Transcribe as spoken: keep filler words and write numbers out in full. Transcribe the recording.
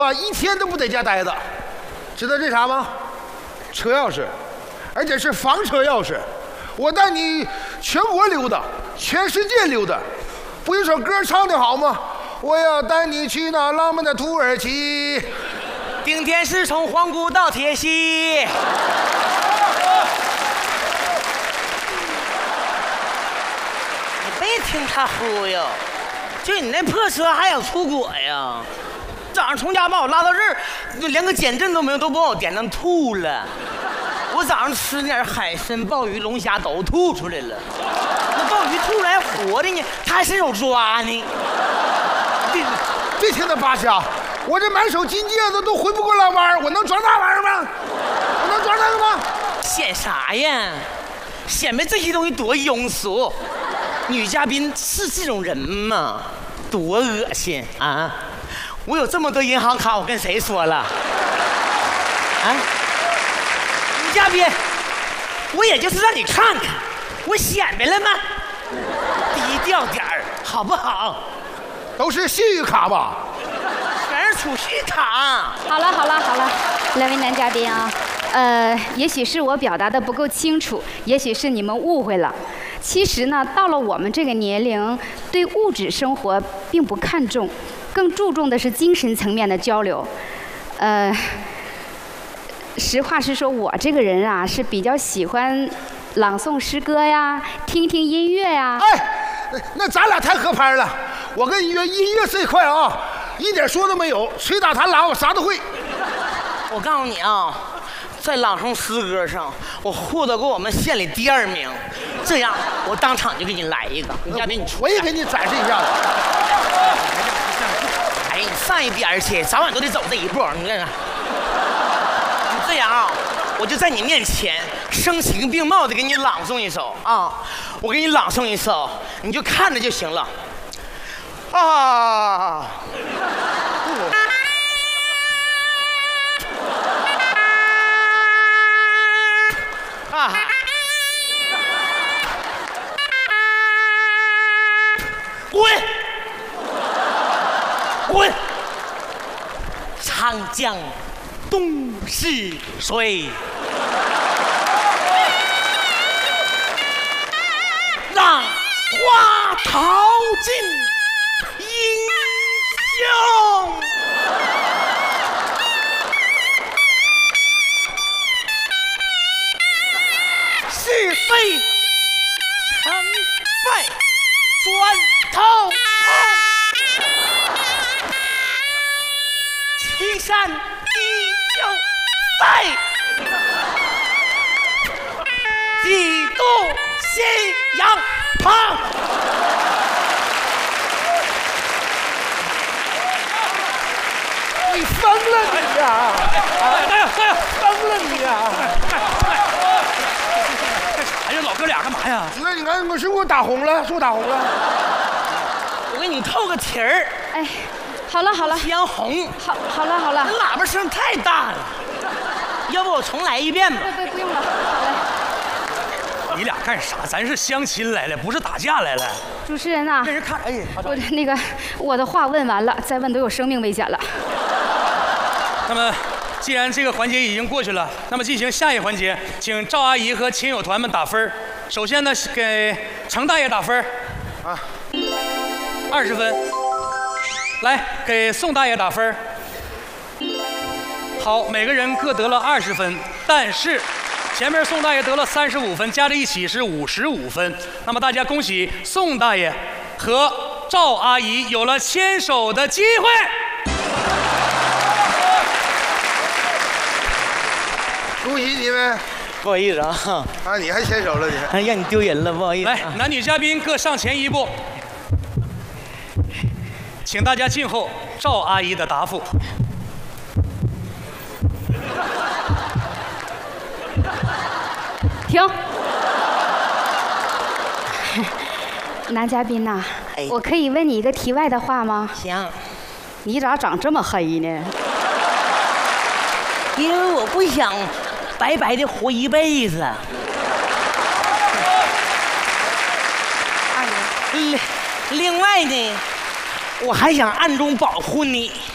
啊，一天都不在家待着，知道这啥吗？车钥匙，而且是房车钥匙。我带你全国溜达，全世界溜达。不有首歌唱得好吗？我要带你去那浪漫的土耳其。 顶天是从皇姑到铁西。你别听他忽悠，就你那破车还想出国呀？早上从家把我拉到这儿，就连个减震都没有，都把我点成吐了。我早上吃点海参、鲍鱼、龙虾都吐出来了。那鲍鱼吐出来活的呢，他还伸手抓呢。 别别听他扒瞎，我这满手金戒指都回不过来弯儿，我能装那玩意儿吗？我能装那个吗？ 显啥呀？显摆这些东西多庸俗。女嘉宾是这种人吗？多恶心啊！我有这么多银行卡，我跟谁说了？啊？女嘉宾，我也就是让你看看，我显摆了吗？低调点儿，好不好？ 都是信誉卡吧？ 全是储蓄卡。 好了好了好了，两位男嘉宾啊，呃，也许是我表达的不够清楚，也许是你们误会了。其实呢，到了我们这个年龄，对物质生活并不看重，更注重的是精神层面的交流。呃，实话实说，我这个人啊是比较喜欢朗诵诗歌呀，听听音乐呀。 哎，那咱俩太合拍了。我跟音乐音乐这一块啊，一点说都没有，吹打弹拉我啥都会。 我告诉你啊，在朗诵诗歌上，我获得过我们县里第二名。这样，我当场就给你来一个，女嘉宾，你我也给你展示一下子。 哎，你上一边去，早晚都得走这一步。你看看，你这样啊，我就在你面前声情并茂的给你朗诵一首啊，我给你朗诵一首，你就看着就行了。啊。啊。滚！滚！长江东逝水，浪花淘尽英雄。是非成败转头空，青山依旧在，几度夕阳旁。 你疯了你呀！ 哎呀哎呀， 疯了你呀！ 哎呀，老哥俩干嘛呀？ 你看，你看，我是不是给我打红了？是不是打红了？ 我给你透个题儿。 哎，好了好了， 偏红。 好，好了好了。 喇叭声太大了，要不我重来一遍吧？ 不不不用了，好嘞。 你俩干啥？咱是相亲来了，不是打架来了。 主持人啊， 这人看，哎呀， 我那个我的话问完了，再问都有生命危险了。 那么，既然这个环节已经过去了，那么进行下一环节，请赵阿姨和亲友团们打分。首先呢，给程大爷打分，啊，二十分。来，给宋大爷打分。好，每个人各得了二十分，但是前面宋大爷得了三十五分，加在一起是五十五分。那么大家恭喜宋大爷和赵阿姨有了牵手的机会。 恭喜你们！ 不好意思啊， 啊，你还牵手了你？ 哎，让你丢人了，不好意思。 来，男女嘉宾各上前一步，请大家静候赵阿姨的答复。 停。男嘉宾呐、 哎我可以问你一个题外的话吗？ 行， 你咋长这么黑呢？ 因为我不想白白的活一辈子。另另外呢，我还想暗中保护你。